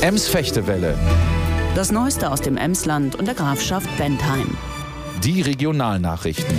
Ems-Fechtewelle. Das Neueste aus dem Emsland und der Grafschaft Bentheim. Die Regionalnachrichten.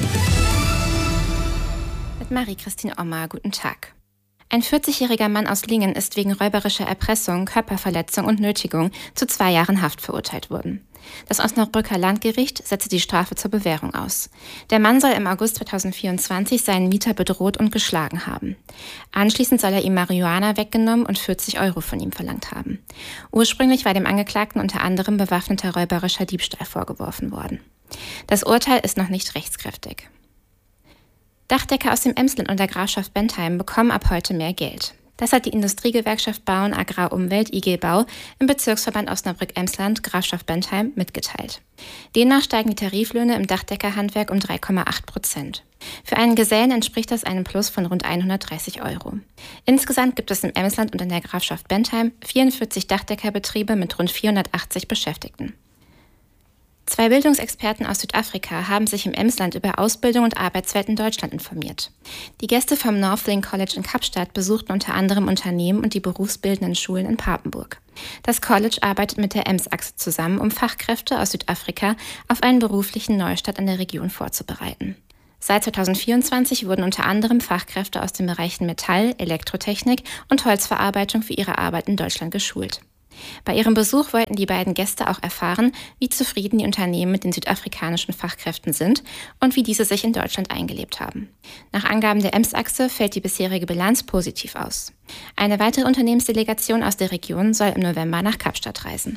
Mit Marie-Christine Ommer, guten Tag. Ein 40-jähriger Mann aus Lingen ist wegen räuberischer Erpressung, Körperverletzung und Nötigung zu 2 Jahren Haft verurteilt worden. Das Osnabrücker Landgericht setzte die Strafe zur Bewährung aus. Der Mann soll im August 2024 seinen Mieter bedroht und geschlagen haben. Anschließend soll er ihm Marihuana weggenommen und 40 € von ihm verlangt haben. Ursprünglich war dem Angeklagten unter anderem bewaffneter räuberischer Diebstahl vorgeworfen worden. Das Urteil ist noch nicht rechtskräftig. Dachdecker aus dem Emsland und der Grafschaft Bentheim bekommen ab heute mehr Geld. Das hat die Industriegewerkschaft Bauen Agrar Umwelt IG Bau im Bezirksverband Osnabrück-Emsland Grafschaft Bentheim mitgeteilt. Demnach steigen die Tariflöhne im Dachdeckerhandwerk um 3,8%. Für einen Gesellen entspricht das einem Plus von rund 130 €. Insgesamt gibt es im Emsland und in der Grafschaft Bentheim 44 Dachdeckerbetriebe mit rund 480 Beschäftigten. 2 Bildungsexperten aus Südafrika haben sich im Emsland über Ausbildung und Arbeitswelt in Deutschland informiert. Die Gäste vom Northlink College in Kapstadt besuchten unter anderem Unternehmen und die berufsbildenden Schulen in Papenburg. Das College arbeitet mit der EMS-Achse zusammen, um Fachkräfte aus Südafrika auf einen beruflichen Neustart in der Region vorzubereiten. Seit 2024 wurden unter anderem Fachkräfte aus den Bereichen Metall, Elektrotechnik und Holzverarbeitung für ihre Arbeit in Deutschland geschult. Bei ihrem Besuch wollten die beiden Gäste auch erfahren, wie zufrieden die Unternehmen mit den südafrikanischen Fachkräften sind und wie diese sich in Deutschland eingelebt haben. Nach Angaben der EMS-Achse fällt die bisherige Bilanz positiv aus. Eine weitere Unternehmensdelegation aus der Region soll im November nach Kapstadt reisen.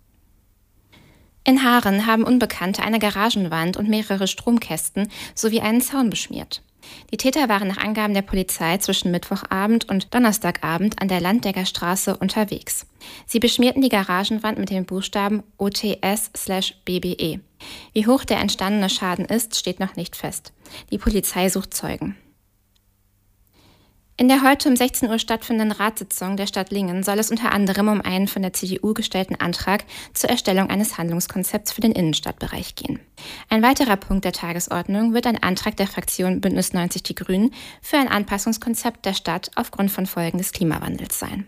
In Haaren haben Unbekannte eine Garagenwand und mehrere Stromkästen sowie einen Zaun beschmiert. Die Täter waren nach Angaben der Polizei zwischen Mittwochabend und Donnerstagabend an der Landdeckerstraße unterwegs. Sie beschmierten die Garagenwand mit den Buchstaben OTS/BBE. Wie hoch der entstandene Schaden ist, steht noch nicht fest. Die Polizei sucht Zeugen. In der heute um 16 Uhr stattfindenden Ratssitzung der Stadt Lingen soll es unter anderem um einen von der CDU gestellten Antrag zur Erstellung eines Handlungskonzepts für den Innenstadtbereich gehen. Ein weiterer Punkt der Tagesordnung wird ein Antrag der Fraktion Bündnis 90 Die Grünen für ein Anpassungskonzept der Stadt aufgrund von Folgen des Klimawandels sein.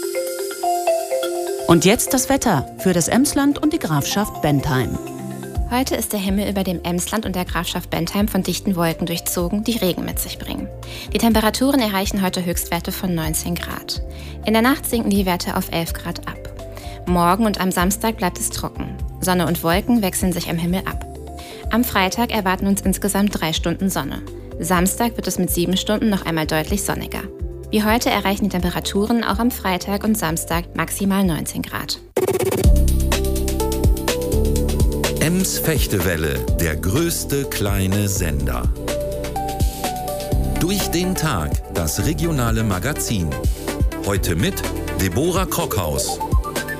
Und jetzt das Wetter für das Emsland und die Grafschaft Bentheim. Heute ist der Himmel über dem Emsland und der Grafschaft Bentheim von dichten Wolken durchzogen, die Regen mit sich bringen. Die Temperaturen erreichen heute Höchstwerte von 19 Grad. In der Nacht sinken die Werte auf 11 Grad ab. Morgen und am Samstag bleibt es trocken. Sonne und Wolken wechseln sich am Himmel ab. Am Freitag erwarten uns insgesamt 3 Stunden Sonne. Samstag wird es mit 7 Stunden noch einmal deutlich sonniger. Wie heute erreichen die Temperaturen auch am Freitag und Samstag maximal 19 Grad. Ems-Fechtewelle, der größte kleine Sender. Durch den Tag, das regionale Magazin. Heute mit Deborah Krockhaus.